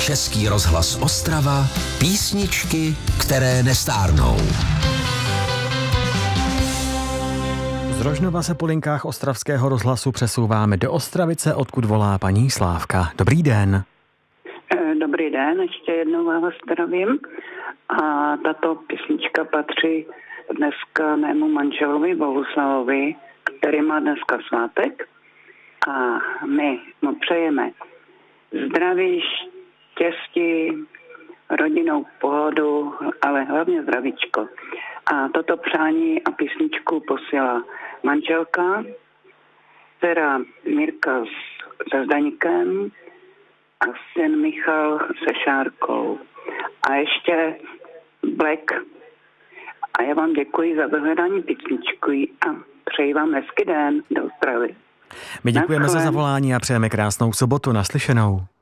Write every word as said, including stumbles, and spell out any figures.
Český rozhlas Ostrava, písničky, které nestárnou. Z Rožnova se po linkách ostravského rozhlasu přesouváme do Ostravice, odkud volá paní Slávka. Dobrý den. Dobrý den, ještě jednou vás zdravím. A tato písnička patří dneska mému manželovi Bohuslavovi, který má dneska svátek. A my mu přejeme zdraví, štěstí, rodinnou pohodu, ale hlavně zdravíčko. A toto přání a písničku posílá manželka, dcera Mirka se Zdaňkem a syn Michal se Šárkou. A ještě Black. A já vám děkuji za vyhledání písničky a přeji vám hezký den do Ostravy. My děkujeme za zavolání a přejeme krásnou sobotu. Naslyšenou.